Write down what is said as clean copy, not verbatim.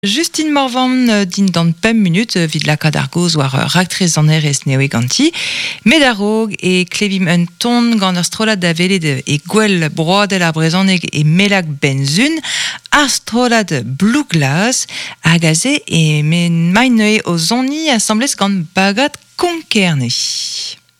Justine Morvan din d'an 5 minut vid lakaat ar goz war raktrez an erez neo e ganti. Medarog e klevim un ton gant ar strollad da velet e gwell broadel ar brezhoneg e melag benzun, ar strollad Blue Glass hag aze e men main neue o zoni assemblez gant bagat konkerne.